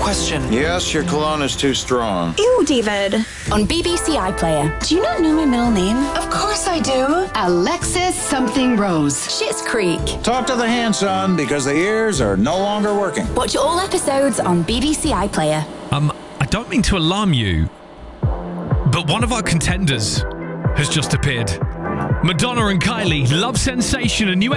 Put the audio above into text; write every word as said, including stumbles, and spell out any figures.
question. Yes, your cologne is too strong. Ew, David. On B B C iPlayer. Do you not know my middle name? Of course I do. Alexis something Rose. Schitt's Creek. Talk to the hand, son, because the ears are no longer working. Watch all episodes on B B C iPlayer. Um, I don't mean to alarm you, but one of our contenders has just appeared. Madonna and Kylie, Love Sensation, a new